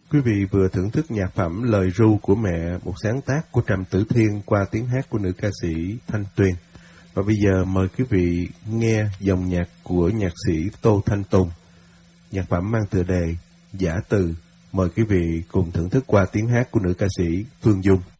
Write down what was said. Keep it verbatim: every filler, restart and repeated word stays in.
Quý vị vừa thưởng thức nhạc phẩm Lời ru của mẹ, một sáng tác của Trầm Tử Thiên qua tiếng hát của nữ ca sĩ Thanh Tuyền. Và bây giờ mời quý vị nghe dòng nhạc của nhạc sĩ Tô Thanh Tùng. Nhạc phẩm mang tựa đề Giả Từ. Mời quý vị cùng thưởng thức qua tiếng hát của nữ ca sĩ Phương Dung.